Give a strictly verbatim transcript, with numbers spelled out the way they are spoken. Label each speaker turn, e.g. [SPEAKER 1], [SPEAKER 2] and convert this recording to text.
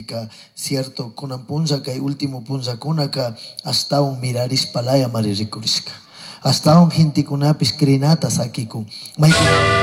[SPEAKER 1] Nika, cierto, kunan punza kay último punza kunaka hasta un miraris palaya maririkurisca. Hasta un hintikunapis krinata sakikun. May